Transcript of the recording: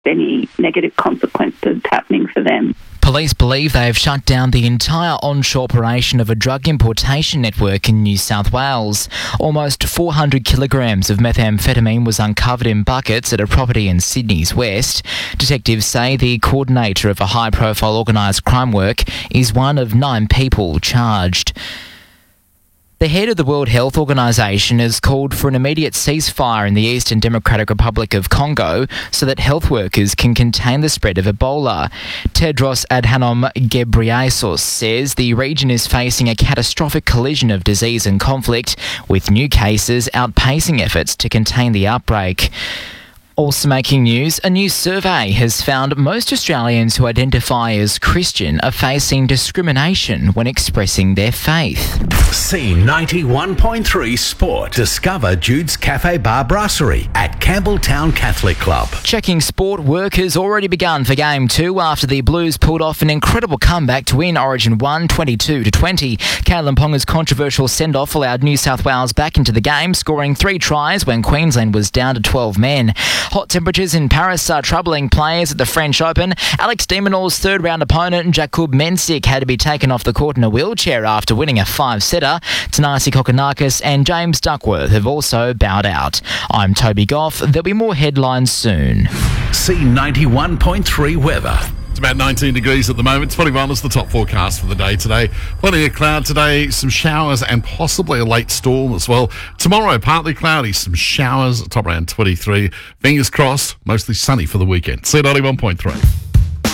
any negative consequences happening for them. Police believe they have shut down the entire onshore operation of a drug importation network in New South Wales. Almost 400 kilograms of methamphetamine was uncovered in buckets at a property in Sydney's west. Detectives say the coordinator of a high-profile organised crime work is one of 9 people charged. The head of the World Health Organization has called for an immediate ceasefire in the Eastern Democratic Republic of Congo so that health workers can contain the spread of Ebola. Tedros Adhanom Ghebreyesus says the region is facing a catastrophic collision of disease and conflict, with new cases outpacing efforts to contain the outbreak. Also making news, a new survey has found most Australians who identify as Christian are facing discrimination when expressing their faith. C91.3 Sport. Discover Jude's Cafe Bar Brasserie at Campbelltown Catholic Club. Checking sport, work has already begun for Game 2 after the Blues pulled off an incredible comeback to win Origin 1 22-20. Kalyn Ponga's controversial send-off allowed New South Wales back into the game, scoring 3 tries when Queensland was down to 12 men. Hot temperatures in Paris are troubling players at the French Open. Alex de Minaur's third-round opponent, Jakub Mensik, had to be taken off the court in a wheelchair after winning a 5-setter. Tanasi Kokkinakis and James Duckworth have also bowed out. I'm Toby Goff. There'll be more headlines soon. C91.3 weather. It's about 19 degrees at the moment. 21 is the top forecast for the day today. Plenty of cloud today, some showers and possibly a late storm as well. Tomorrow, partly cloudy, some showers, top around 23. Fingers crossed, mostly sunny for the weekend. C91.3.